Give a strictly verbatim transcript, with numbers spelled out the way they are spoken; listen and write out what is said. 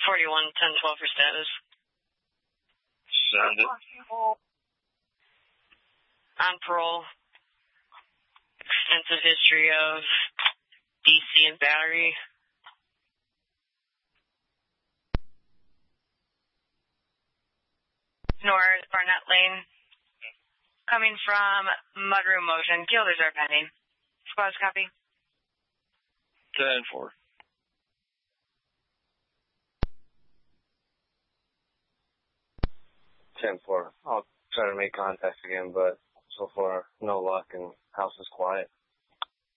forty-one, ten twelve for status. Send it. On parole. Extensive history of D C and battery. North Barnett Lane. Coming from Mudroom Motion. Killers are pending. Squads copy. ten four. ten four. I'll try to make contact again, but so far, no luck and house is quiet.